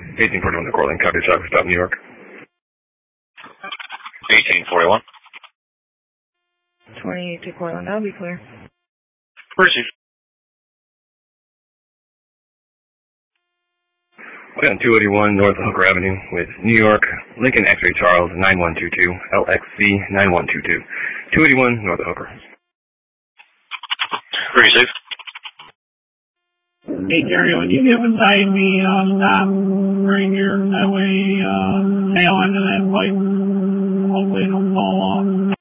1841 to Cortland, copy Chocolate Stop, New York. 1841. 28 to Cortland, that'll be clear. Receive. 281 North Hooker Avenue with New York, Lincoln X-Ray Charles 9122, LXC 9122. 281 North Hooker. Receive. Hey Gary, would you get beside me on Ranger that way, mail into that white little